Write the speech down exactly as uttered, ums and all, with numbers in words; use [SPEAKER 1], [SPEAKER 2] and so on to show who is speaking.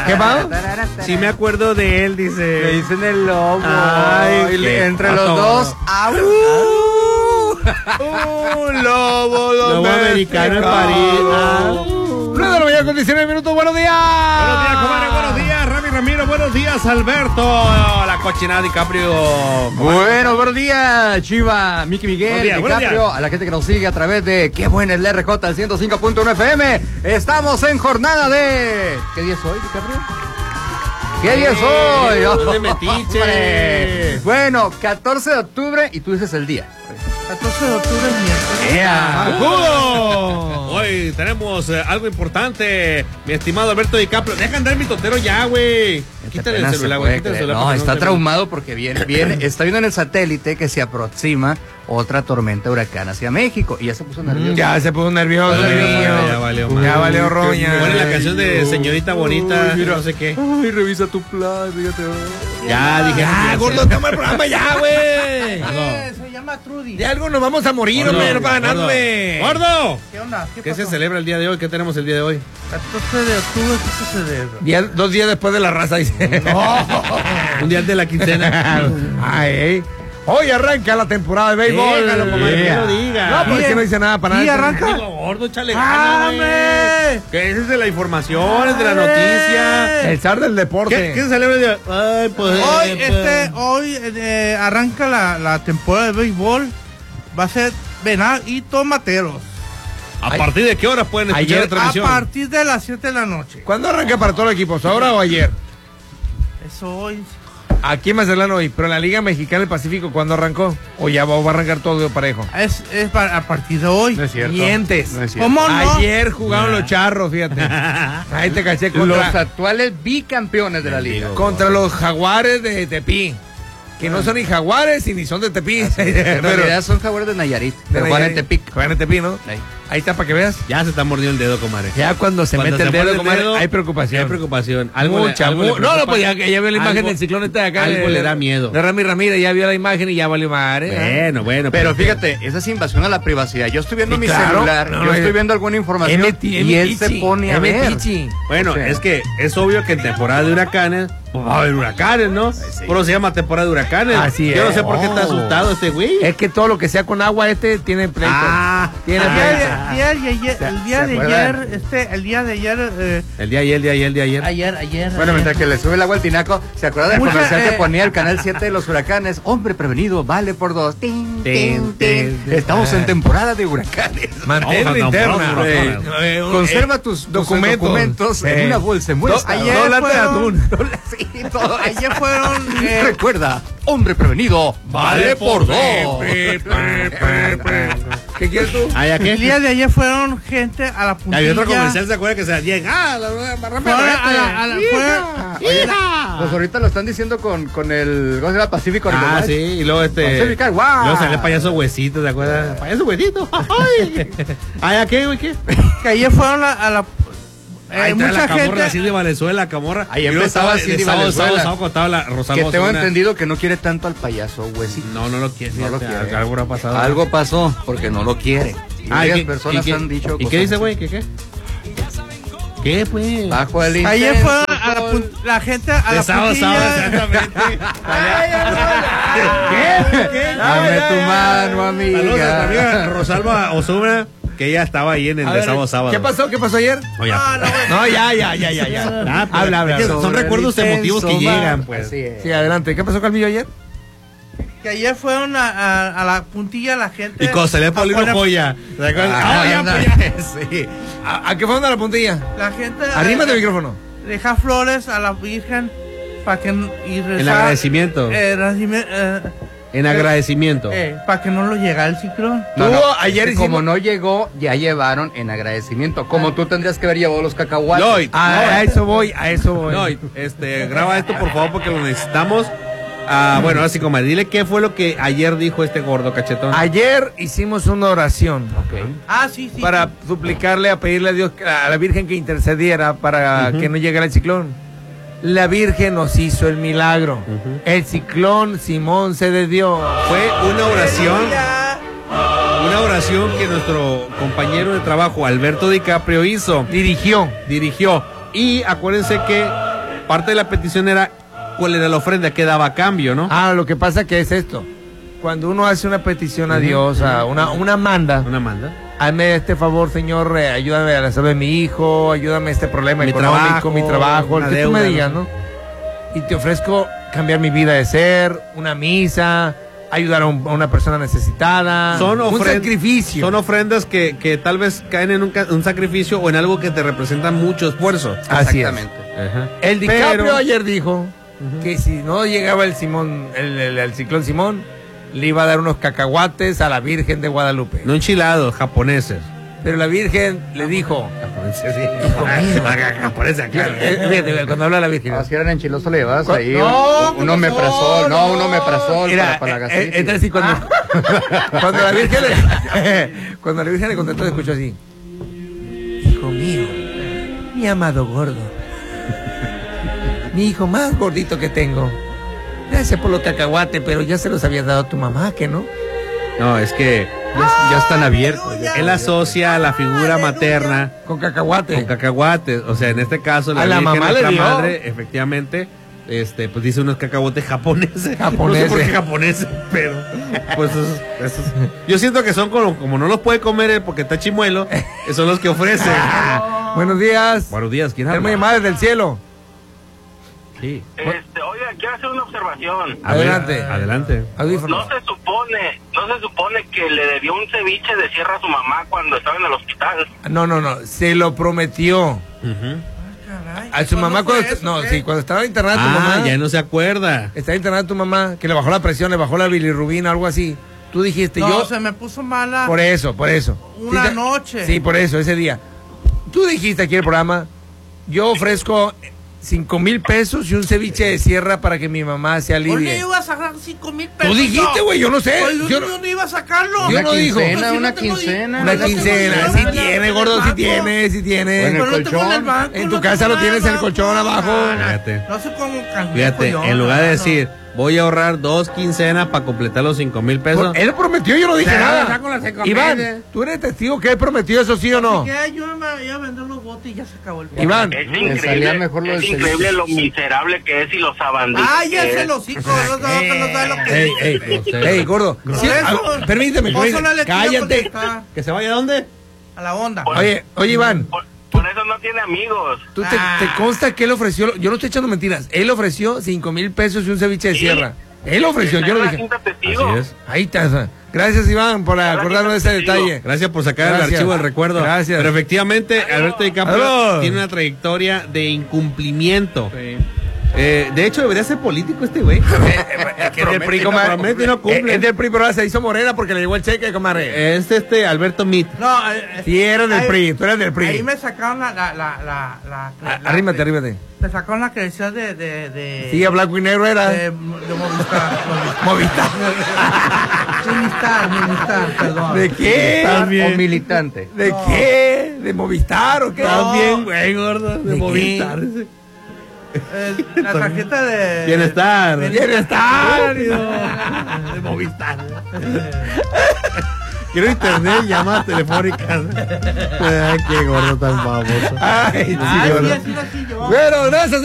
[SPEAKER 1] ¿Qué va?
[SPEAKER 2] Sí me acuerdo de él, dice.
[SPEAKER 3] Le dicen el lobo.
[SPEAKER 2] Ay,
[SPEAKER 3] y le, entre los
[SPEAKER 2] pato.
[SPEAKER 3] dos. ¡Au!
[SPEAKER 1] Un lobo,
[SPEAKER 2] Lobo americano en París.
[SPEAKER 1] nueve de la mañana con diecinueve minutos. Buenos días.
[SPEAKER 2] Buenos días, comadre. Buenos días, Rami Ramiro. Buenos días, Alberto. La cochinada DiCaprio.
[SPEAKER 3] Bueno, buenos días, Chiva, Miki Miguel,
[SPEAKER 2] Buenos días, buenos
[SPEAKER 3] DiCaprio,
[SPEAKER 2] días.
[SPEAKER 3] a la gente que nos sigue a través de Qué Buena es la R J, el ciento cinco punto uno F M. Estamos en jornada de... ¿Qué día es hoy, DiCaprio? ¿Qué día es hoy?
[SPEAKER 2] no te metiche.
[SPEAKER 3] Hombre. Bueno, catorce de octubre y tú dices el día.
[SPEAKER 4] catorce de octubre es miércoles.
[SPEAKER 3] Yeah.
[SPEAKER 2] ¡Jugo! Hoy tenemos eh, algo importante, mi estimado Alberto DiCaprio. Deja andar mi totero ya, güey. Quítale el
[SPEAKER 3] Apenas
[SPEAKER 2] celular,
[SPEAKER 3] se
[SPEAKER 2] güey.
[SPEAKER 3] puede
[SPEAKER 2] Quítale el
[SPEAKER 3] creer.
[SPEAKER 2] celular.
[SPEAKER 3] No,
[SPEAKER 2] porque
[SPEAKER 3] está
[SPEAKER 2] te-
[SPEAKER 3] traumado porque viene, viene, está viendo en el satélite que se aproxima otra tormenta huracán hacia México y ya se puso nervioso.
[SPEAKER 1] Ya se puso nervioso.
[SPEAKER 2] Ay,
[SPEAKER 1] el niño.
[SPEAKER 2] ya valió mal.
[SPEAKER 1] Ya valió roña.
[SPEAKER 2] Pone la canción de Señorita Bonita,
[SPEAKER 3] Uy, mira.
[SPEAKER 2] no sé qué.
[SPEAKER 3] Ay, revisa tu plan, fíjate.
[SPEAKER 2] Ya, dije.
[SPEAKER 1] Ya,
[SPEAKER 2] ya,
[SPEAKER 1] gordo,
[SPEAKER 2] sé.
[SPEAKER 1] toma el programa ya, güey.
[SPEAKER 4] Eh, se llama Trudy.
[SPEAKER 1] De algo nos vamos a morir,
[SPEAKER 2] Gordo,
[SPEAKER 1] hombre, no para
[SPEAKER 2] gordo.
[SPEAKER 1] ganarme.
[SPEAKER 2] ¡Gordo!
[SPEAKER 4] ¿Qué onda? ¿Qué
[SPEAKER 2] ¿Qué se
[SPEAKER 4] pasó?
[SPEAKER 2] celebra el día de hoy? ¿Qué tenemos el día de hoy?
[SPEAKER 4] catorce de octubre, ¿qué se celebra?
[SPEAKER 1] Día- dos días después de la raza, dice.
[SPEAKER 2] Un día de la quincena.
[SPEAKER 1] Ay, hoy arranca la temporada de béisbol.
[SPEAKER 2] Déjalo, comadre, que lo diga.
[SPEAKER 1] No, porque no dice nada para
[SPEAKER 4] ¿Y
[SPEAKER 1] nada.
[SPEAKER 4] arranca?
[SPEAKER 2] Digo, gordo, échale
[SPEAKER 4] ¡Ah,
[SPEAKER 2] ganas, güey.
[SPEAKER 4] hombre!
[SPEAKER 2] Que ese es de la información, es de la noticia.
[SPEAKER 1] El zar del
[SPEAKER 2] ¿Qué,
[SPEAKER 1] deporte.
[SPEAKER 2] ¿Qué se celebra el día? Ay, pues.
[SPEAKER 4] Hoy,
[SPEAKER 2] eh,
[SPEAKER 4] este, hoy eh, arranca la, la temporada de béisbol. Va a ser venado y tomateros.
[SPEAKER 2] ¿A partir de qué horas pueden escuchar
[SPEAKER 1] Ayer-
[SPEAKER 2] la
[SPEAKER 4] A
[SPEAKER 2] transmisión?
[SPEAKER 4] partir de las siete de la noche.
[SPEAKER 1] ¿Cuándo arranca para todos los equipos? ¿Ahora o ayer?
[SPEAKER 4] Eso hoy.
[SPEAKER 1] Aquí en Mazatlán hoy, pero la Liga Mexicana del Pacífico, ¿cuándo arrancó? ¿O ya va, va a arrancar todo parejo?
[SPEAKER 4] Es, es para- a partir de hoy.
[SPEAKER 3] No es cierto.
[SPEAKER 1] Mientes.
[SPEAKER 3] No es cierto.
[SPEAKER 4] ¿Cómo no?
[SPEAKER 1] Ayer jugaron los charros, fíjate. Ahí te caché
[SPEAKER 3] Los
[SPEAKER 1] contra,
[SPEAKER 3] actuales bicampeones de la liga.
[SPEAKER 1] contra los jaguares de Tepí. Que no son ni jaguares y ni son de Tepí.
[SPEAKER 3] En
[SPEAKER 1] Pero-
[SPEAKER 3] realidad son jaguares de Nayarit, pero
[SPEAKER 1] de
[SPEAKER 3] juegan en
[SPEAKER 1] Nayarit.
[SPEAKER 3] Tepic.
[SPEAKER 1] Juegan en Tepí, ¿no?
[SPEAKER 3] Ahí.
[SPEAKER 1] Ahí está para que veas.
[SPEAKER 2] Ya se está mordiendo el dedo, comadre.
[SPEAKER 1] Ya cuando se
[SPEAKER 2] Cuando
[SPEAKER 1] mete el
[SPEAKER 2] se
[SPEAKER 1] dedo,
[SPEAKER 2] muerde el
[SPEAKER 1] comadre,
[SPEAKER 2] dedo,
[SPEAKER 1] hay preocupación.
[SPEAKER 2] Hay preocupación. Algo le-
[SPEAKER 1] Mucha,
[SPEAKER 2] algo le
[SPEAKER 1] mu- No, no,
[SPEAKER 2] preocupa.
[SPEAKER 1] pues ya, ya vio la imagen
[SPEAKER 2] Algo-
[SPEAKER 1] del ciclón este de acá.
[SPEAKER 2] algo
[SPEAKER 1] de-
[SPEAKER 2] le da miedo.
[SPEAKER 1] De Rami Ramírez, ya vio la imagen y ya valió madre.
[SPEAKER 2] Bueno, bueno.
[SPEAKER 3] Pero fíjate, esa es invasión a la privacidad. Yo estoy viendo
[SPEAKER 1] Sí,
[SPEAKER 3] mi
[SPEAKER 1] claro.
[SPEAKER 3] celular,
[SPEAKER 1] No,
[SPEAKER 3] yo
[SPEAKER 1] no,
[SPEAKER 3] estoy
[SPEAKER 1] es-
[SPEAKER 3] viendo alguna información
[SPEAKER 1] Es meti- es
[SPEAKER 3] y él
[SPEAKER 1] metichi,
[SPEAKER 3] se pone a
[SPEAKER 1] es
[SPEAKER 3] ver.
[SPEAKER 1] metichi.
[SPEAKER 2] Bueno,
[SPEAKER 3] O sea,
[SPEAKER 2] es que es obvio que en temporada de huracanes, pues va a haber huracanes, ¿no? Por eso se llama temporada de huracanes.
[SPEAKER 1] Así
[SPEAKER 2] Yo no
[SPEAKER 1] es.
[SPEAKER 2] sé por qué está
[SPEAKER 1] Oh.
[SPEAKER 2] asustado este güey.
[SPEAKER 1] Es que todo lo que sea con agua este tiene pleito.
[SPEAKER 2] Ah.
[SPEAKER 1] tiene
[SPEAKER 4] El día,
[SPEAKER 1] pleito.
[SPEAKER 4] de, día de ayer, el día
[SPEAKER 3] ¿se
[SPEAKER 4] de
[SPEAKER 3] acuerdan?
[SPEAKER 4] ayer, este, el día de ayer, eh,
[SPEAKER 2] El día ayer, el día ayer, el día ayer.
[SPEAKER 4] ayer, ayer.
[SPEAKER 3] Bueno,
[SPEAKER 4] ayer.
[SPEAKER 3] mientras que le sube el agua al tinaco, ¿se acuerda del
[SPEAKER 4] Mucha,
[SPEAKER 3] comercial que
[SPEAKER 4] eh,
[SPEAKER 3] ponía el canal siete de los huracanes? Hombre prevenido, vale por dos. Tin, tin,
[SPEAKER 2] Tin,
[SPEAKER 3] tin.
[SPEAKER 2] tin.
[SPEAKER 3] Estamos en temporada de huracanes.
[SPEAKER 1] Mantén
[SPEAKER 2] Vamos a
[SPEAKER 1] linterna.
[SPEAKER 2] comprar
[SPEAKER 1] Eh,
[SPEAKER 2] unos
[SPEAKER 1] eh, un-
[SPEAKER 3] Conserva
[SPEAKER 1] eh,
[SPEAKER 3] tus
[SPEAKER 1] documentos,
[SPEAKER 3] documentos,
[SPEAKER 1] Eh.
[SPEAKER 3] en una bolsa envuelta.
[SPEAKER 1] Do-
[SPEAKER 4] Ayer
[SPEAKER 1] dos latas de
[SPEAKER 4] fueron-
[SPEAKER 1] atún.
[SPEAKER 3] Sí, todo eso.
[SPEAKER 4] Ayer fueron, eh,
[SPEAKER 3] Recuerda, hombre prevenido, vale por dos.
[SPEAKER 1] Pe, pe, pe, pe. ¿Qué quieres tú?
[SPEAKER 2] ¿Ah, ya
[SPEAKER 4] el
[SPEAKER 2] qué?
[SPEAKER 4] día de ayer fueron gente a la puntilla.
[SPEAKER 2] Había otro comercial, ¿se acuerda que se llega? ¡Ah, la
[SPEAKER 4] Fueron a la- a la- fue-
[SPEAKER 2] ¡Hija!
[SPEAKER 3] Pues ahorita lo están diciendo con, con el, ¿cómo se llama? Pacífico.
[SPEAKER 2] Ah,
[SPEAKER 3] Northwest.
[SPEAKER 2] sí, y luego este.
[SPEAKER 3] Pacific Car, guau.
[SPEAKER 2] Luego salió el payaso huesito, ¿te acuerdas? Payaso huesito. ¡Ay! ¿Ah, ya qué, güey? ¿Qué?
[SPEAKER 4] que ayer fueron a, a la eh,
[SPEAKER 2] Ahí está
[SPEAKER 4] mucha
[SPEAKER 2] la camorra
[SPEAKER 4] gente
[SPEAKER 2] así de Valenzuela, camorra.
[SPEAKER 3] Ahí
[SPEAKER 2] Y luego
[SPEAKER 3] empezaba
[SPEAKER 2] estaba
[SPEAKER 3] Cindy
[SPEAKER 2] de sábado,
[SPEAKER 3] Valenzuela.
[SPEAKER 2] sábado, sábado contaba la Rosalba
[SPEAKER 3] Que tengo
[SPEAKER 2] Osuna.
[SPEAKER 3] entendido que no quiere tanto al payaso, huesito.
[SPEAKER 2] No, no lo quiere.
[SPEAKER 3] No lo
[SPEAKER 2] fíjate,
[SPEAKER 3] quiere.
[SPEAKER 2] Algo habrá pasado.
[SPEAKER 3] Algo pasó porque no lo quiere. Y
[SPEAKER 2] Ah, ¿y
[SPEAKER 3] varias
[SPEAKER 2] qué-
[SPEAKER 3] personas
[SPEAKER 2] y qué-
[SPEAKER 3] han dicho
[SPEAKER 2] ¿Y
[SPEAKER 3] cosas
[SPEAKER 2] qué dice,
[SPEAKER 3] así.
[SPEAKER 2] güey? ¿Qué qué? ¿Qué, pues?
[SPEAKER 3] Bajo el
[SPEAKER 4] ayer
[SPEAKER 3] intenso
[SPEAKER 4] fueron a la,
[SPEAKER 3] sol.
[SPEAKER 4] pun- la gente a
[SPEAKER 2] De
[SPEAKER 4] la
[SPEAKER 2] sábado,
[SPEAKER 4] puntilla.
[SPEAKER 2] sábado, exactamente.
[SPEAKER 1] ¿Qué? ¿Qué?
[SPEAKER 3] Dame tu mano, amiga.
[SPEAKER 2] Saludos a nuestra amiga Rosalba Osuna, que ella estaba ahí en el
[SPEAKER 1] A
[SPEAKER 2] de
[SPEAKER 1] ver,
[SPEAKER 2] sábado, sábado.
[SPEAKER 1] ¿Qué pasó? ¿Qué pasó ayer?
[SPEAKER 2] Oye,
[SPEAKER 4] No, no, güey.
[SPEAKER 1] No, ya, ya, ya, ya, ya.
[SPEAKER 2] ah, pues,
[SPEAKER 1] habla, habla.
[SPEAKER 2] es que
[SPEAKER 1] habla.
[SPEAKER 2] son recuerdos
[SPEAKER 3] el
[SPEAKER 2] emotivos que
[SPEAKER 3] intenso
[SPEAKER 2] llegan,
[SPEAKER 3] mar.
[SPEAKER 2] pues.
[SPEAKER 3] Así es.
[SPEAKER 1] Sí, adelante. ¿Qué pasó, Calvillo, ayer?
[SPEAKER 4] Que ayer fueron a, a, a la puntilla la gente.
[SPEAKER 2] Y con Celeste
[SPEAKER 4] a
[SPEAKER 2] Paulino
[SPEAKER 4] poner-
[SPEAKER 2] Joya. ¿Te acuerdas?
[SPEAKER 3] Ah,
[SPEAKER 2] Ah, ya,
[SPEAKER 3] anda.
[SPEAKER 2] pues, ya. Sí.
[SPEAKER 1] ¿A, a qué fueron a la puntilla?
[SPEAKER 4] La gente.
[SPEAKER 1] Arrímate el
[SPEAKER 4] eh,
[SPEAKER 1] micrófono.
[SPEAKER 4] Deja flores a la Virgen para que y rezar,
[SPEAKER 2] En agradecimiento.
[SPEAKER 4] eh, agradecimi- eh,
[SPEAKER 2] En agradecimiento.
[SPEAKER 4] eh, para que no lo llegara el ciclón.
[SPEAKER 3] No,
[SPEAKER 1] Tú,
[SPEAKER 3] no,
[SPEAKER 1] ayer
[SPEAKER 3] es que como
[SPEAKER 1] hicimos-
[SPEAKER 3] no llegó, ya llevaron en agradecimiento. Como tú tendrías que haber llevado los cacahuates.
[SPEAKER 2] No, y-
[SPEAKER 1] A, a eso voy, a eso voy.
[SPEAKER 2] No, y, este, graba esto por favor porque lo necesitamos. Ah, bueno, así como dile qué fue lo que ayer dijo este gordo cachetón.
[SPEAKER 1] Ayer hicimos una oración
[SPEAKER 4] Ah, sí, sí.
[SPEAKER 1] para suplicarle, a pedirle a Dios, a la Virgen que intercediera para
[SPEAKER 2] Ujú.
[SPEAKER 1] que no llegara el ciclón. La Virgen nos hizo el milagro.
[SPEAKER 2] Ujú.
[SPEAKER 1] El ciclón Simón se desvió.
[SPEAKER 2] Fue una oración, una oración que nuestro compañero de trabajo Alberto DiCaprio hizo,
[SPEAKER 1] Dirigió.
[SPEAKER 2] dirigió. Y acuérdense que parte de la petición era cuál era la ofrenda que daba a cambio, ¿no?
[SPEAKER 1] Ah, lo que pasa que es esto. Cuando uno hace una petición a Dios, a una, una manda,
[SPEAKER 2] Una manda.
[SPEAKER 1] hazme este favor, Señor, eh, ayúdame a la salud de mi hijo, ayúdame a este problema
[SPEAKER 2] Mi
[SPEAKER 1] económico,
[SPEAKER 2] trabajo,
[SPEAKER 1] mi trabajo,
[SPEAKER 2] una
[SPEAKER 1] el que tú me
[SPEAKER 2] deuda,
[SPEAKER 1] digas,
[SPEAKER 2] ¿no?
[SPEAKER 1] ¿no? Y te ofrezco cambiar mi vida de ser, una misa, ayudar a, un- a una persona necesitada,
[SPEAKER 2] Son
[SPEAKER 1] un
[SPEAKER 2] ofren-
[SPEAKER 1] sacrificio.
[SPEAKER 2] Son ofrendas que, que tal vez caen en un, ca- un sacrificio o en algo que te representa mucho esfuerzo.
[SPEAKER 1] Así es.
[SPEAKER 3] Exactamente.
[SPEAKER 2] Ajá.
[SPEAKER 1] El DiCaprio
[SPEAKER 2] Pero-
[SPEAKER 1] ayer dijo que si no llegaba el Simón, el, el- el ciclón Simón, le iba a dar unos cacahuates a la Virgen de Guadalupe.
[SPEAKER 2] No enchilados, japoneses.
[SPEAKER 1] Pero la Virgen le dijo,
[SPEAKER 2] Japoneses, sí. Japoneses, claro.
[SPEAKER 1] eh, fíjate, cuando habla la Virgen,
[SPEAKER 3] No, si eran enchiloso le llevabas ahí
[SPEAKER 1] No,
[SPEAKER 3] un,
[SPEAKER 1] ¿qué
[SPEAKER 3] un
[SPEAKER 1] pasó?
[SPEAKER 3] omeprazol, no, un omeprazol
[SPEAKER 1] mira,
[SPEAKER 3] para, para la
[SPEAKER 1] eh,
[SPEAKER 3] gastritis.
[SPEAKER 1] eh, entonces sí, cuando, cuando la Virgen le, cuando la Virgen le contestó, escuchó así: hijo mío, mi amado gordo, mi hijo más gordito que tengo, gracias por los cacahuates, pero ya se los habías dado a tu mamá, ¿que no?
[SPEAKER 2] No, es que ya, ya están abiertos. Él asocia a la figura materna
[SPEAKER 1] Con cacahuate.
[SPEAKER 2] con cacahuates. O sea, en este caso, la,
[SPEAKER 1] A la
[SPEAKER 2] Virgen,
[SPEAKER 1] mamá le
[SPEAKER 2] nuestra
[SPEAKER 1] dio.
[SPEAKER 2] madre, efectivamente, este, pues dice unos cacahuates japoneses.
[SPEAKER 1] Japoneses.
[SPEAKER 2] No sé por qué japoneses, pero pues esos- esos- yo siento que son como, como no los puede comer él porque está chimuelo, son los que ofrecen.
[SPEAKER 1] Buenos días.
[SPEAKER 2] Buenos días, ¿quién
[SPEAKER 1] Tenemos
[SPEAKER 2] habla?
[SPEAKER 1] llamadas del cielo.
[SPEAKER 2] Sí.
[SPEAKER 5] Este, oiga, quiero hacer una observación.
[SPEAKER 2] A ver,
[SPEAKER 1] Adelante.
[SPEAKER 2] adelante.
[SPEAKER 1] Audífonos.
[SPEAKER 5] No se supone, no se supone que le debió un ceviche de sierra a su mamá cuando estaba en el hospital.
[SPEAKER 1] No, no, no. Se lo prometió.
[SPEAKER 2] Ujú.
[SPEAKER 4] Caray,
[SPEAKER 1] A su
[SPEAKER 4] ¿cuándo
[SPEAKER 1] mamá
[SPEAKER 4] fue
[SPEAKER 1] cuando...
[SPEAKER 4] eso,
[SPEAKER 1] No,
[SPEAKER 4] qué?
[SPEAKER 1] sí, cuando estaba internada tu
[SPEAKER 2] Ah,
[SPEAKER 1] mamá...
[SPEAKER 2] ya no se acuerda.
[SPEAKER 1] Estaba internada tu mamá, que le bajó la presión, le bajó la bilirrubina, algo así. Tú dijiste,
[SPEAKER 4] No,
[SPEAKER 1] yo...
[SPEAKER 4] se me puso mala.
[SPEAKER 1] Por eso, por eso.
[SPEAKER 4] Una
[SPEAKER 1] Sí, te-
[SPEAKER 4] noche.
[SPEAKER 1] Sí, por eso, ese día. Tú dijiste aquí en el programa, yo ofrezco cinco mil pesos y un ceviche de sierra para que mi mamá se
[SPEAKER 4] ¿Por qué
[SPEAKER 1] alivie.
[SPEAKER 4] iba a sacar cinco mil pesos?
[SPEAKER 1] Tú dijiste, güey, yo no sé.
[SPEAKER 4] Pues, yo,
[SPEAKER 1] Yo
[SPEAKER 4] yo
[SPEAKER 1] no-
[SPEAKER 4] no iba a sacarlo.
[SPEAKER 1] Yo
[SPEAKER 3] Una
[SPEAKER 1] no dijo.
[SPEAKER 3] quincena,
[SPEAKER 4] Pues, si
[SPEAKER 3] una
[SPEAKER 4] no tengo di-
[SPEAKER 3] quincena.
[SPEAKER 1] Una
[SPEAKER 4] no tengo
[SPEAKER 1] quincena,
[SPEAKER 4] dinero
[SPEAKER 1] sí
[SPEAKER 4] en el-
[SPEAKER 1] tiene,
[SPEAKER 4] en el
[SPEAKER 1] gordo, sí
[SPEAKER 4] banco.
[SPEAKER 1] tiene, sí tiene.
[SPEAKER 3] Bueno,
[SPEAKER 4] Pero no tengo en el
[SPEAKER 3] colchón.
[SPEAKER 4] banco,
[SPEAKER 1] En
[SPEAKER 4] no
[SPEAKER 1] tu
[SPEAKER 4] tengo
[SPEAKER 1] casa lo
[SPEAKER 4] nada
[SPEAKER 1] tienes
[SPEAKER 4] en
[SPEAKER 1] en el colchón abajo.
[SPEAKER 2] Fíjate.
[SPEAKER 4] No sé cómo cambiar.
[SPEAKER 2] Fíjate, en lugar de decir, voy a ahorrar dos quincenas para completar los cinco mil pesos.
[SPEAKER 1] Él prometió, yo no dije
[SPEAKER 2] Se
[SPEAKER 1] nada.
[SPEAKER 2] la saco las cinco
[SPEAKER 1] Iván,
[SPEAKER 2] mil.
[SPEAKER 1] tú eres testigo que él prometió eso, ¿sí o no?
[SPEAKER 4] Que yo me iba a vender los botes y ya se acabó el
[SPEAKER 1] Iván.
[SPEAKER 5] Es
[SPEAKER 3] Me
[SPEAKER 5] increíble,
[SPEAKER 3] salía mejor lo
[SPEAKER 5] es
[SPEAKER 3] del
[SPEAKER 5] increíble
[SPEAKER 3] ceviche.
[SPEAKER 5] lo miserable que es y lo sabandito
[SPEAKER 4] Ah,
[SPEAKER 5] que
[SPEAKER 4] ya se
[SPEAKER 5] es.
[SPEAKER 4] los hijos, no sabe que no sabe lo que
[SPEAKER 1] Ey, ey,
[SPEAKER 2] Usted-
[SPEAKER 1] ey, gordo.
[SPEAKER 4] Por
[SPEAKER 1] Sí,
[SPEAKER 4] eso,
[SPEAKER 1] a- permíteme,
[SPEAKER 4] por eso no
[SPEAKER 1] permíteme.
[SPEAKER 4] le quiero
[SPEAKER 1] Cállate.
[SPEAKER 4] contestar.
[SPEAKER 2] ¿Que se vaya a dónde?
[SPEAKER 4] A la onda.
[SPEAKER 1] Oye, oye, Iván.
[SPEAKER 5] Por, por eso no tiene amigos.
[SPEAKER 1] ¿Tú te,
[SPEAKER 4] Ah.
[SPEAKER 1] te consta que él ofreció? Yo no estoy echando mentiras. Él ofreció cinco mil pesos y un ceviche de
[SPEAKER 5] Sí.
[SPEAKER 1] sierra. Él ofreció,
[SPEAKER 5] Está
[SPEAKER 1] yo
[SPEAKER 5] en
[SPEAKER 1] lo
[SPEAKER 5] la
[SPEAKER 1] dije.
[SPEAKER 5] cinta testigo.
[SPEAKER 2] Así es.
[SPEAKER 1] Ahí está. Gracias, Iván, por acordarnos de ese detalle.
[SPEAKER 2] Gracias por sacar
[SPEAKER 1] Gracias.
[SPEAKER 2] el archivo del recuerdo.
[SPEAKER 1] Gracias.
[SPEAKER 2] Pero efectivamente, Alberto DiCaprio
[SPEAKER 1] Adiós.
[SPEAKER 2] tiene una trayectoria de incumplimiento. Eh, de hecho, debería ser político este güey.
[SPEAKER 1] Es que es del PRI,
[SPEAKER 2] Promete,
[SPEAKER 1] comadre.
[SPEAKER 2] promete y no cumple.
[SPEAKER 1] Es- Es del PRI, pero ahora se hizo morena porque le llegó el cheque, comadre.
[SPEAKER 2] Es este Alberto Mit.
[SPEAKER 4] No, eh, eh,
[SPEAKER 1] Si eres del
[SPEAKER 4] ahí-
[SPEAKER 1] PRI, tú eres del
[SPEAKER 4] Ahí
[SPEAKER 1] PRI.
[SPEAKER 4] me sacaron la. la, la, la, la,
[SPEAKER 1] Ah,
[SPEAKER 4] la-
[SPEAKER 1] Arrímate, arrímate.
[SPEAKER 4] Me sacaron la credencial de. de, de
[SPEAKER 1] Sí, a blanco y negro era.
[SPEAKER 4] de, de Movistar.
[SPEAKER 1] Movistar.
[SPEAKER 4] Movistar, Movistar, perdón.
[SPEAKER 1] ¿De qué?
[SPEAKER 3] Militar o militante.
[SPEAKER 1] ¿De
[SPEAKER 4] No.
[SPEAKER 1] qué? ¿De Movistar o qué?
[SPEAKER 4] No.
[SPEAKER 2] También, güey, gordo.
[SPEAKER 1] ¿De
[SPEAKER 2] De
[SPEAKER 1] qué?
[SPEAKER 2] Movistar.
[SPEAKER 4] Eh, la tarjeta de.
[SPEAKER 2] Bienestar.
[SPEAKER 1] Bienestar.
[SPEAKER 2] De Movistar. Quiero internet y llamadas telefónicas. Ay, qué gordo tan famoso.
[SPEAKER 1] Ay, sí,
[SPEAKER 4] Ay,
[SPEAKER 1] gordo.
[SPEAKER 4] sí, así, así, yo.
[SPEAKER 1] Bueno, gracias.